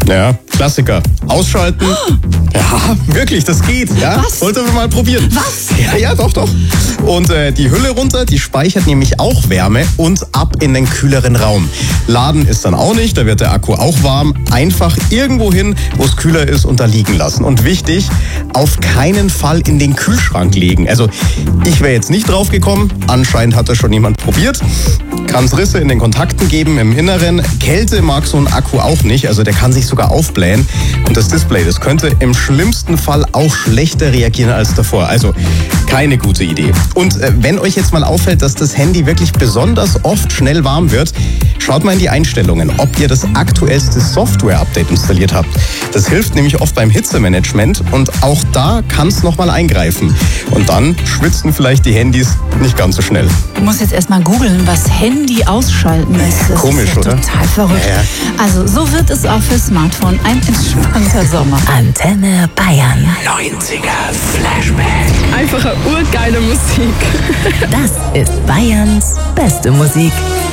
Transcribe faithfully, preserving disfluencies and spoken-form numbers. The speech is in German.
Ja, Klassiker. Ausschalten. Ja, wirklich, das geht. Ja? Was? Wollt ihr mal probieren? Was? Ja, ja, doch, doch. Und äh, die Hülle runter, die speichert nämlich auch Wärme und ab in den kühleren Raum. Laden ist dann auch nicht, da wird der Akku auch warm. Einfach irgendwo hin, wo es kühler ist und da liegen lassen. Und wichtig, auf keinen Fall in den Kühlschrank legen. Also ich wäre jetzt nicht drauf gekommen, anscheinend hat das schon jemand probiert. Kann es Risse in den Kontakten geben im Inneren. Kälte mag so ein Akku auch nicht, also der kann sich sogar aufblähen. Und das Display, das könnte im schlimmsten Fall auch schlechter reagieren als davor. Also keine gute Idee. Und äh, wenn euch jetzt mal auffällt, dass das Handy wirklich besonders oft schnell warm wird, schaut mal in die Einstellungen, ob ihr das aktuellste Software-Update installiert habt. Das hilft nämlich oft beim Hitzemanagement und auch da kann es nochmal eingreifen. Und dann schwitzen vielleicht die Handys nicht ganz so schnell. Ich muss jetzt erstmal googeln, was Handy ausschalten ist. Das Komisch, ist ja oder? Total verrückt. Ja, ja. Also so wird es auch für Smartphone ein entspannter Sommer. Antenne Bayern. neunziger Flashback. Einfache urgeile Musik. Das ist Bayerns beste Musik.